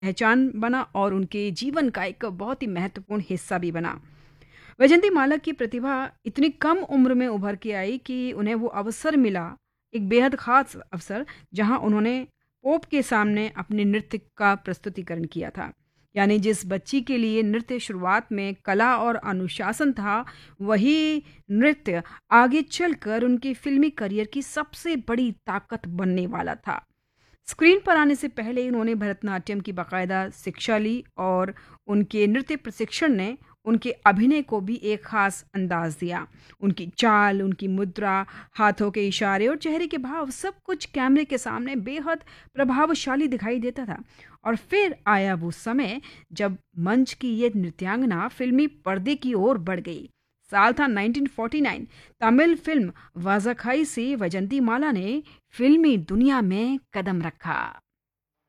पहचान बना और उनके जीवन का एक बहुत ही महत्वपूर्ण हिस्सा भी बना। वैजंती माला की प्रतिभा इतनी कम उम्र में उभर के आई कि उन्हें वो अवसर मिला, एक बेहद ख़ास अवसर, जहाँ उन्होंने पोप के सामने अपने नृत्य का प्रस्तुतिकरण किया था। यानी जिस बच्ची के लिए नृत्य शुरुआत में कला और अनुशासन था, वही नृत्य आगे चलकर उनके फ़िल्मी करियर की सबसे बड़ी ताकत बनने वाला था। स्क्रीन पर आने से पहले उन्होंने भरतनाट्यम की बाकायदा शिक्षा ली और उनके नृत्य प्रशिक्षण ने उनके अभिनय को भी एक खास अंदाज दिया। उनकी चाल, उनकी मुद्रा, हाथों के इशारे और चेहरे के भाव सब कुछ कैमरे के सामने बेहद प्रभावशाली दिखाई देता था। और फिर आया वो समय जब मंच की ये नृत्यांगना फिल्मी पर्दे की ओर बढ़ गई। साल था 1949। तमिल फिल्म वाजाखाई से वैजंती माला ने फिल्मी दुनिया में कदम रखा।